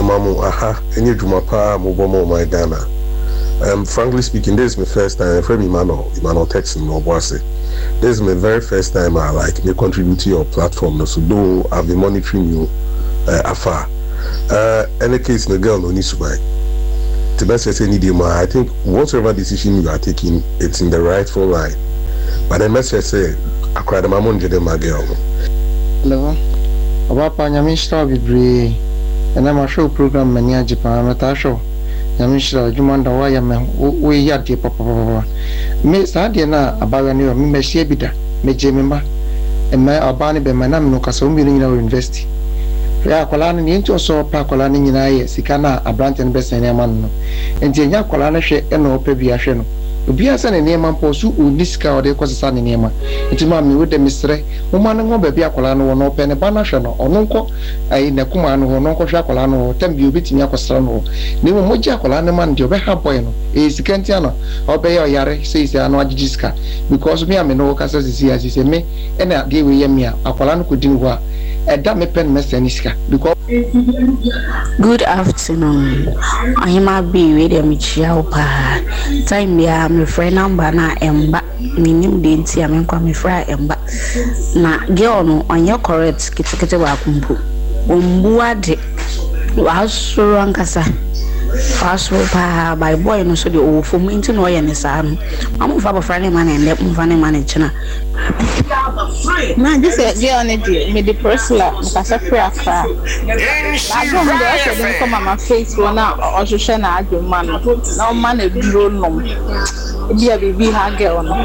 Mamu, aha, any Jumapa, Mobomo, my Ghana. Frankly speaking, this is my first time. From Emmanuel texting no boss. This is my very first time I may contribute to your platform. So though I've been monitoring you afar. Any case, the girl no need to buy. The best I say, I think whatever decision you are taking, it's in the rightful line. But the message say, I cried my mom, my girl. Hello. About Panyamishra Bibri, and I'm a show program many Japan, not show. Yamishra, Jumanda, why am we yet, papa. Miss Adiana, about a new Messia Bida, Mejememba, and my Albani be my name no Casombi in our university. Yakolan into so Pacolan in I, Sikana, a Branton Bess and Yaman, and Tia Colana she and no Peviation. Biasan and Yaman Posu, Uniska or the Cosan in Yama. It's mammy with the mystery, woman and baby Acolano, no pen a banashano, or nonco, I Nakuman or nonco Jacolano, Tembu beating Yacostano. Nemo Moja Colana man, Jobeha Bueno, is Cantiano, or Bayo Yare, says the Anoajiska, because me am no Casas is here as you say me, and I gave Yamia, Acolano could do what. Dame pen Messeniska because good afternoon. I might be with a Michelle Pa. Time ya my friend number na emba. Minim denti ya mekwa me fra emba. Na girl no on your correct kitikete wa kumbu. Umbuade wa suru ankasa. Fasro pa by boy no so the o for me into no ye ne sa no. Am fa ba fra ne man and let mfa ne man china. Man, this is girl me the Priscilla, Mukasa Priaka. I don't know if come on my face one or to share na man. No man a drone no. Be a baby ha girl no.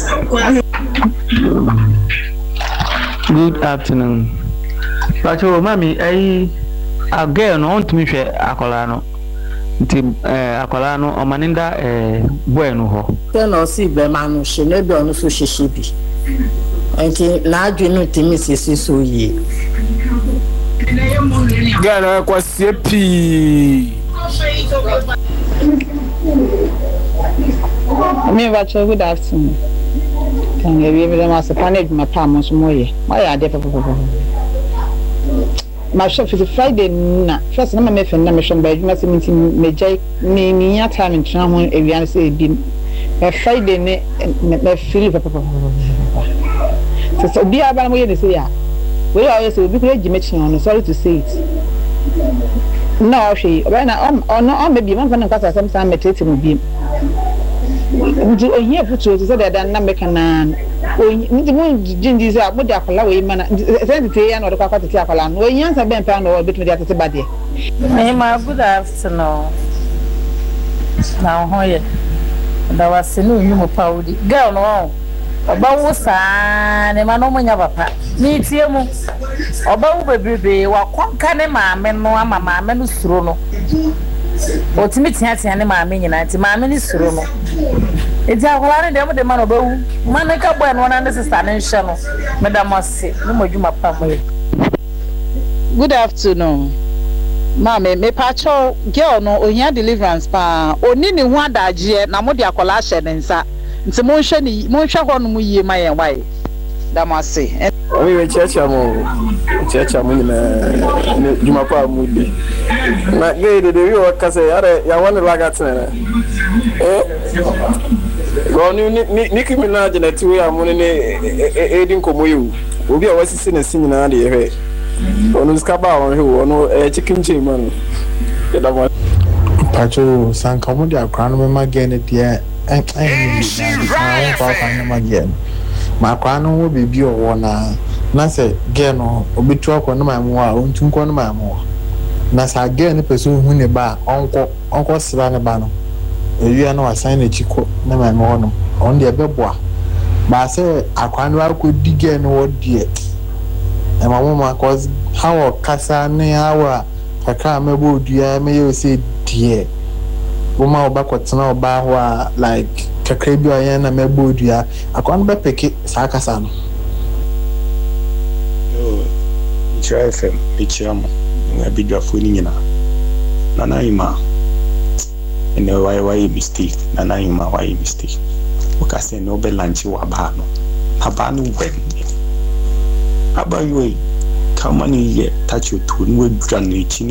Good afternoon. But oh mommy, a girl no want me share akolano. Nti akolano o maninda bueno ho. Tell us si be manu she no be onu so sheshe bi. Enti na adwenu timi sisi so yi. Gana kwasie pi. Me bacho good afternoon. Can you be them as a panel my palm so moye. Why are they papa? My shop is Friday na. First na me fe na me shop by adwuma se me jai me ya time ntena ho ewian se ebi. Friday ne feel papa. So be able to say, yeah, we always will be great. Sorry to say it. No, she, right now, or no, maybe one from the sometimes meditating will be. Do here put you to say that I'm making an. Jindies are what they are allowing, man. Send the tea and the cocoa to Tiakolan. When you answer Ben Pound or between the other body. Good afternoon. Now, Hoya, there was a new powder. Girl, no. Obawu saa ne ma no munya papa ni tie mu obawu bebrebe wa kwanka ne maame no ama maame no suro no otimi tia ne maame nyina nti maame ni suro no enti akola ne dem de ma no obawu mane ka boy no na ne sister ne nhye no medamase ne modwuma pa mo. Good afternoon. Mama me pacho girl no ohia deliverance pa oni ni hu adaje na mo de akola hye ne nsa. Nti mo nhwe ho no mu yie ma yen wai damase Omi we checha mo ni na juma pa mu di na gede de wi o kase ya won laga tena go ni kimina je na tiwe amu ni edin komo yu obi a wasisi na sinyina de ye onu skaba on he onu chicken man ya pacho sanka mo de akra no ma gene de my crown will be bio one. Nasa Geno, Obitua, no my more, Untunco, no my more. Nasa again, the person who ne bar, Uncle Savannah Bano. You are no assign a chico, no my more, only a bebois. But I say, I can't could dig no dear. And my woman was how Casa near our Kakame, dear, may you say, dear. Woman backwards now, Bahwa like Kakabia and a Mebudia. I can't be picky, Sakasan. Try FM, Picham, a big Funina. Nanaima. And why mistake? Nanaima, why mistake? Because I say no belanchi wabano. Habanu when. How about you? Come on, touch your tune with Johnny